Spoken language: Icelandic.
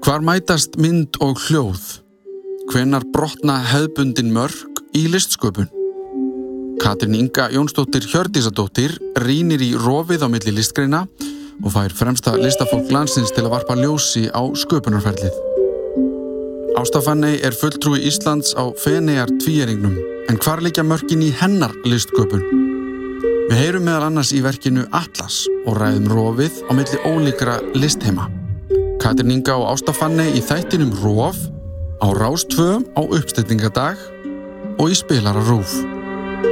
Hvar mætast mynd og hljóð? Hvenær brotna hefðbundin mörk í listsköpun? Katrín Inga Jónsdóttir Hjördísadóttir rýnir í rofið á milli listgreina og fær fremsta listafólk landsins til að varpa ljósi á sköpunarferlið. Ásta Fanney fulltrúi Íslands á Feneyjar tvíæringnum, en hvar liggja mörkin í hennar listsköpun? Við heyrum meðal annars í verkinu Atlas og ræðum rofið á milli ólíkra listheima. Katrín Inga og Ásta Fanney í þættinum Rof á Rás 2 á uppstillingadag og í spilara RÚV.